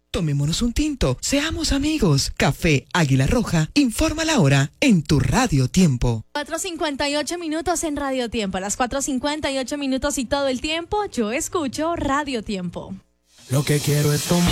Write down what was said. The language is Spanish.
Tomémonos un tinto, seamos amigos. Café Águila Roja, informa la hora en tu Radio Tiempo. 4:58 minutos en Radio Tiempo. A las 4:58 minutos y todo el tiempo, yo escucho Radio Tiempo. Lo que quiero es tomar.